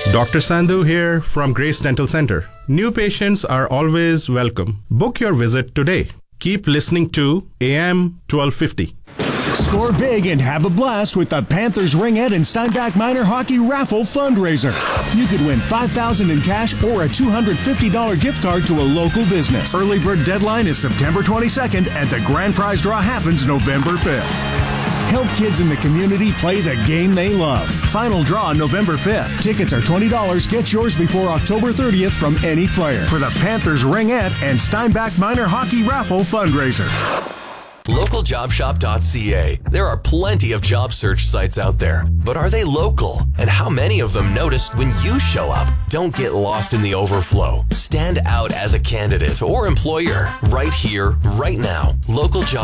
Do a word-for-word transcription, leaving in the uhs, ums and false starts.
Doctor Sandhu here from Grace Dental Center. New patients are always welcome. Book your visit today. Keep listening to A M twelve fifty. Score big and have a blast with the Panthers Ringette and Steinbach Minor Hockey Raffle Fundraiser. You could win five thousand dollars in cash or a two hundred fifty dollars gift card to a local business. Early bird deadline is September twenty-second and the grand prize draw happens November fifth. Help kids in the community play the game they love. Final draw November fifth. Tickets are twenty dollars. Get yours before October thirtieth from any player for the Panthers Ringette and Steinbach Minor Hockey Raffle Fundraiser. local job shop dot c a. There are plenty of job search sites out there, but are they local? And how many of them notice when you show up? Don't get lost in the overflow. Stand out as a candidate or employer right here, right now. Local job